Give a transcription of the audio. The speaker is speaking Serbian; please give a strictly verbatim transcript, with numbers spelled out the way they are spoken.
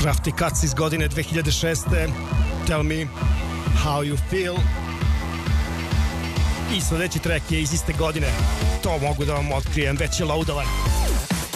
Crafty Cuts iz godine dve hiljade šeste. Tell me how you feel. I sledeći track je iz iste godine. To mogu da vam otkrijem, već je Loudala.